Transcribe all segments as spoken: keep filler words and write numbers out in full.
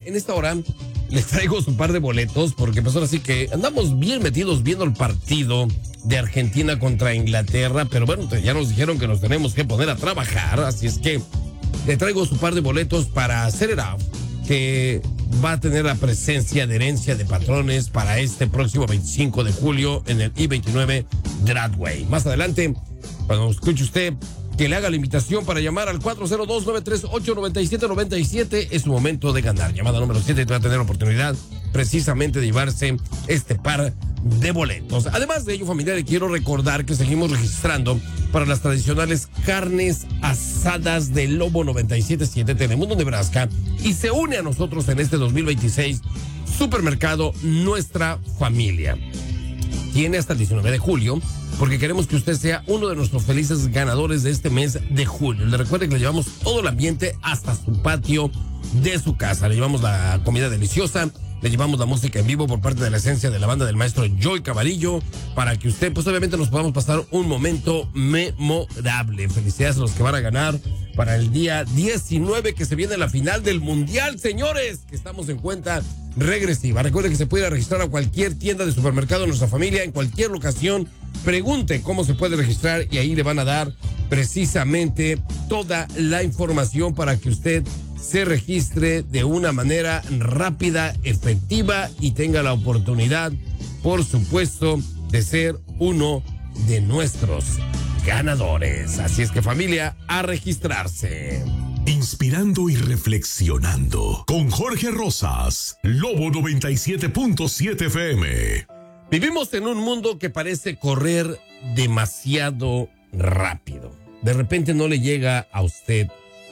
en esta hora les traigo su par de boletos porque pues ahora sí que andamos bien metidos viendo el partido de Argentina contra Inglaterra, pero bueno, ya nos dijeron que nos tenemos que poner a trabajar, así es que le traigo su par de boletos para Set It Off, que va a tener la presencia de Herencia de Patrones para este próximo veinticinco de julio en el I veintinueve Broadway. Más adelante, cuando escuche usted que le haga la invitación para llamar al cuatro cero dos, nueve tres ocho, nueve siete nueve siete, es su momento de ganar. Llamada número siete, y va a tener la oportunidad precisamente de llevarse este par de boletos. Además de ello, familiares, quiero recordar que seguimos registrando para las tradicionales carnes asadas de Lobo noventa y siete punto siete Telemundo, Nebraska, y se une a nosotros en este dos mil veintiséis Supermercado Nuestra Familia. Tiene hasta el diecinueve de julio, porque queremos que usted sea uno de nuestros felices ganadores de este mes de julio. Le recuerdo que le llevamos todo el ambiente hasta su patio de su casa. Le llevamos la comida deliciosa, le llevamos la música en vivo por parte de la esencia de la banda del maestro Joy Cavarillo, para que usted, pues obviamente nos podamos pasar un momento memorable. Felicidades a los que van a ganar para el día diecinueve, que se viene la final del Mundial, señores, que estamos en cuenta regresiva. Recuerde que se puede registrar a cualquier tienda de Supermercado Nuestra Familia, en cualquier locación. Pregunte cómo se puede registrar y ahí le van a dar precisamente toda la información para que usted se registre de una manera rápida, efectiva y tenga la oportunidad, por supuesto, de ser uno de nuestros ganadores. Así es que, familia, a registrarse. Inspirando y reflexionando con Jorge Rosas, Lobo noventa y siete punto siete F M. Vivimos en un mundo que parece correr demasiado rápido. De repente no le llega a usted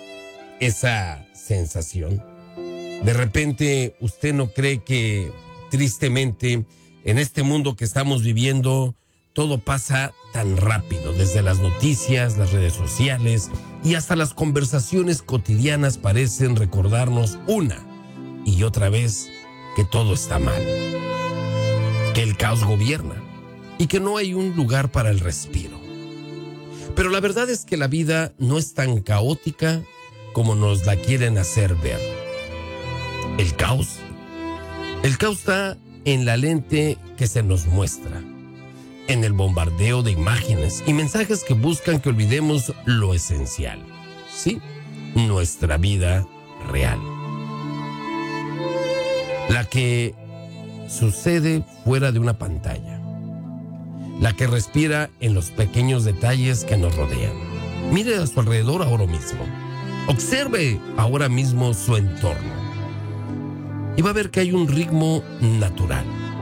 esa sensación. De repente usted no cree que, tristemente, en este mundo que estamos viviendo, todo pasa tan rápido. Desde las noticias, las redes sociales y hasta las conversaciones cotidianas parecen recordarnos una y otra vez que todo está mal, que el caos gobierna y que no hay un lugar para el respiro. Pero la verdad es que la vida no es tan caótica como nos la quieren hacer ver. El caos. El caos está en la lente que se nos muestra, en el bombardeo de imágenes y mensajes que buscan que olvidemos lo esencial. Sí, nuestra vida real. La que sucede fuera de una pantalla. La que respira en los pequeños detalles que nos rodean. Mire a su alrededor ahora mismo. Observe ahora mismo su entorno. Y va a ver que hay un ritmo natural.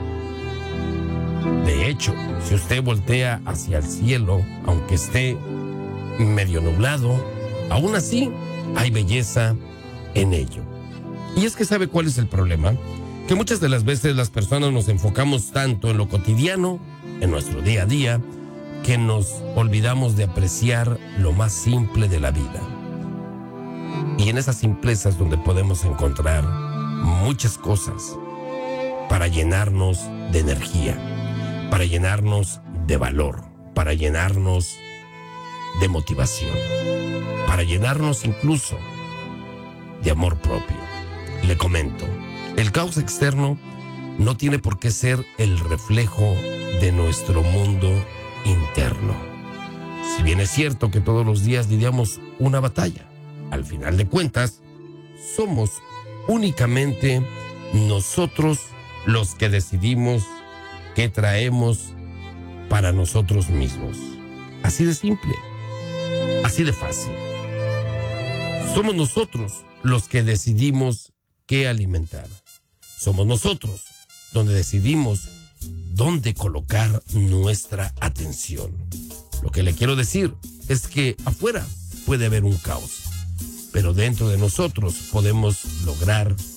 De hecho, si usted voltea hacia el cielo, aunque esté medio nublado, aún así hay belleza en ello. Y es que ¿sabe cuál es el problema? Que muchas de las veces las personas nos enfocamos tanto en lo cotidiano, en nuestro día a día, que nos olvidamos de apreciar lo más simple de la vida. Y en esas simplezas donde podemos encontrar muchas cosas para llenarnos de energía, para llenarnos de valor, para llenarnos de motivación, para llenarnos incluso de amor propio. Le comento, el caos externo no tiene por qué ser el reflejo de nuestro mundo interno. Si bien es cierto que todos los días lidiamos una batalla, al final de cuentas, somos únicamente nosotros los que decidimos qué traemos para nosotros mismos. Así de simple, así de fácil. Somos nosotros los que decidimos qué alimentar. Somos nosotros donde decidimos dónde colocar nuestra atención. Lo que le quiero decir es que afuera puede haber un caos, pero dentro de nosotros podemos lograr